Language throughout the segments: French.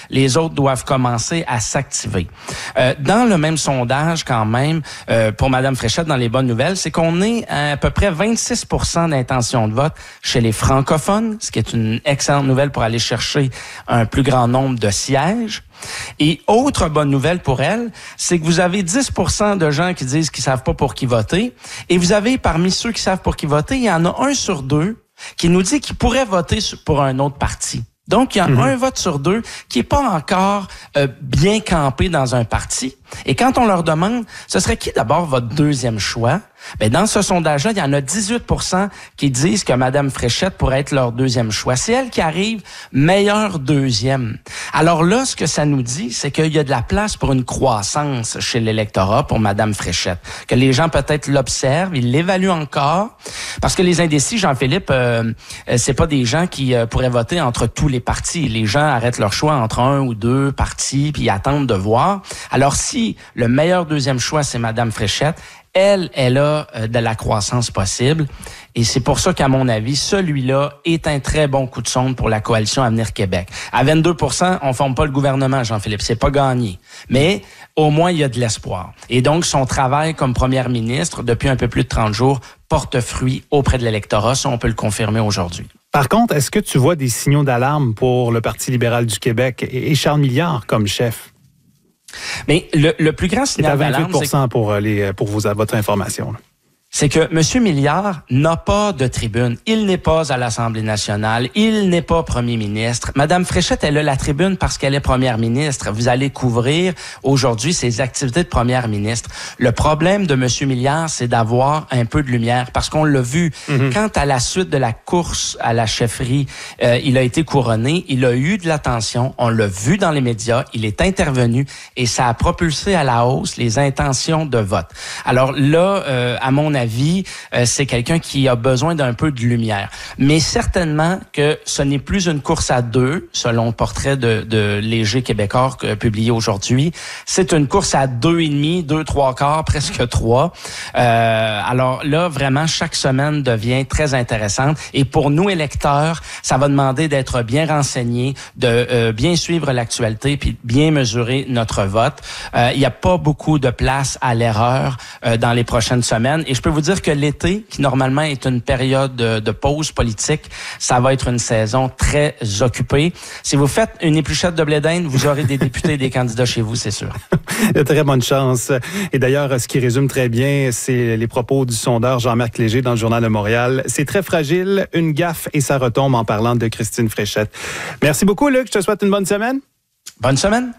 les autres doivent commencer à s'activer. Dans le même sondage, quand même, pour Mme Fréchette, dans les bonnes nouvelles, c'est qu'on est à peu près 26% d'intention de vote chez les francophones, ce qui est une excellente nouvelle pour aller chercher un plus grand nombre de sièges. Et autre bonne nouvelle pour elle, c'est que vous avez 10% de gens qui disent qu'ils savent pas pour qui voter. Et vous avez, parmi ceux qui savent pour qui voter, il y en a 1 sur 2 qui nous dit qu'il pourrait voter pour un autre parti. Donc, il y a un vote sur 2 qui est pas encore bien campé dans un parti. Et quand on leur demande, ce serait qui d'abord votre deuxième choix? Ben, dans ce sondage-là, il y en a 18% qui disent que Mme Fréchette pourrait être leur deuxième choix. C'est elle qui arrive meilleure deuxième. Alors là, ce que ça nous dit, c'est qu'il y a de la place pour une croissance chez l'électorat pour Mme Fréchette. Que les gens peut-être l'observent, ils l'évaluent encore. Parce que les indécis, Jean-Philippe, c'est pas des gens qui pourraient voter entre tous les partis. Les gens arrêtent leur choix entre 1 ou 2 partis, puis ils attendent de voir. Alors si le meilleur deuxième choix, c'est Mme Fréchette, elle a de la croissance possible. Et c'est pour ça qu'à mon avis, celui-là est un très bon coup de sonde pour la coalition Avenir Québec. À 22%, on forme pas le gouvernement, Jean-Philippe. C'est pas gagné. Mais au moins, il y a de l'espoir. Et donc, son travail comme première ministre, depuis un peu plus de 30 jours, porte fruit auprès de l'électorat. Ça, on peut le confirmer aujourd'hui. Par contre, est-ce que tu vois des signaux d'alarme pour le Parti libéral du Québec et Charles Milliard comme chef? Mais le plus grand signal d'alarme, c'est à 28% pour votre information, là. C'est que M. Milliard n'a pas de tribune. Il n'est pas à l'Assemblée nationale. Il n'est pas premier ministre. Mme Fréchette, elle a la tribune parce qu'elle est première ministre. Vous allez couvrir aujourd'hui ses activités de première ministre. Le problème de M. Milliard, c'est d'avoir un peu de lumière parce qu'on l'a vu. Quand à la suite de la course à la chefferie, il a été couronné, il a eu de l'attention. On l'a vu dans les médias. Il est intervenu et ça a propulsé à la hausse les intentions de vote. Alors là, à mon avis, c'est quelqu'un qui a besoin d'un peu de lumière. Mais certainement que ce n'est plus une course à 2, selon le portrait de Léger Québécois publié aujourd'hui. C'est une course à 2,5, 2 3/4, presque 3. Alors là, vraiment, chaque semaine devient très intéressante. Et pour nous, électeurs, ça va demander d'être bien renseignés, de bien suivre l'actualité, puis bien mesurer notre vote. Il n'y a pas beaucoup de place à l'erreur dans les prochaines semaines. Et je peux vous dire que l'été, qui normalement est une période de pause politique, ça va être une saison très occupée. Si vous faites une épluchette de blé d'Inde, vous aurez des députés et des candidats chez vous, c'est sûr. De très bonne chance. Et d'ailleurs, ce qui résume très bien, c'est les propos du sondeur Jean-Marc Léger dans le Journal de Montréal. C'est très fragile, une gaffe et ça retombe en parlant de Christine Fréchette. Merci beaucoup, Luc. Je te souhaite une bonne semaine. Bonne semaine.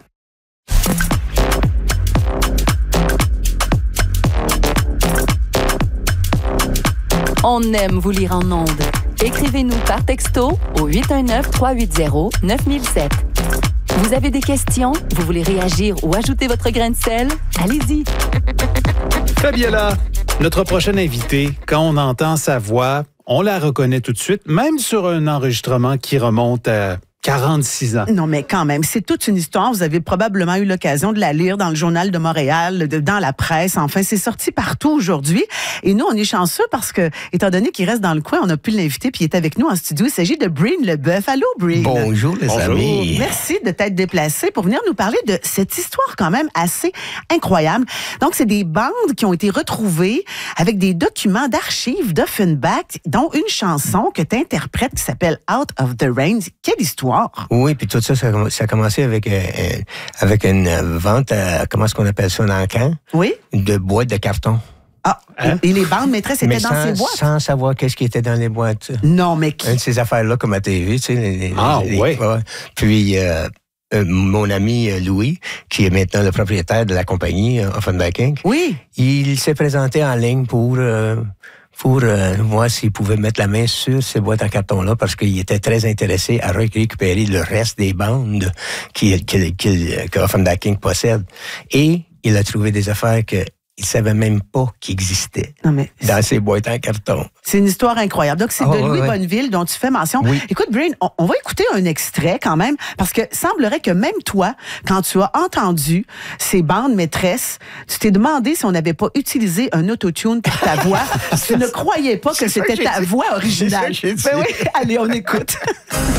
On aime vous lire en ondes. Écrivez-nous par texto au 819-380-9007. Vous avez des questions? Vous voulez réagir ou ajouter votre grain de sel? Allez-y! Fabiola, notre prochaine invitée, quand on entend sa voix, on la reconnaît tout de suite, même sur un enregistrement qui remonte à 46 ans. Non, mais quand même, c'est toute une histoire. Vous avez probablement eu l'occasion de la lire dans le Journal de Montréal, dans la presse. Enfin, c'est sorti partout aujourd'hui. Et nous, on est chanceux parce que, étant donné qu'il reste dans le coin, on a pu l'inviter puis il est avec nous en studio. Il s'agit de Breen Leboeuf. Allô, Breen. Bonjour, les amis. Merci de t'être déplacé pour venir nous parler de cette histoire quand même assez incroyable. Donc, c'est des bandes qui ont été retrouvées avec des documents d'archives d'Offenbach, dont une chanson que tu interprètes qui s'appelle Out of the Rain. Quelle histoire! Oui, puis tout ça, ça a commencé avec une vente, comment est-ce qu'on appelle ça, dans le camp? Oui. De boîtes de carton. Ah, et les bandes maîtresses étaient dans ces boîtes? Sans savoir qu'est-ce qui était dans les boîtes. Non, mais qui? Une de ces affaires-là, comme à TV, tu sais. Oui. Puis, mon ami Louis, qui est maintenant le propriétaire de la compagnie Offenbach Inc. Oui. Il s'est présenté en ligne pour voir s'il pouvait mettre la main sur ces boîtes en carton-là, parce qu'il était très intéressé à récupérer le reste des bandes qu'Offenbach Inc. possède. Et il a trouvé des affaires qu'il ne savait même pas qu'ils existaient dans ces boîtes en carton. C'est une histoire incroyable. Donc, c'est de Louis Bonneville dont tu fais mention. Oui. Écoute, Breen, on va écouter un extrait quand même, parce que semblerait que même toi, quand tu as entendu ces bandes maîtresses, tu t'es demandé si on n'avait pas utilisé un autotune pour ta voix. Tu ne croyais pas que c'était ta voix originale. C'est ça que j'ai dit. Ben oui, allez, on écoute.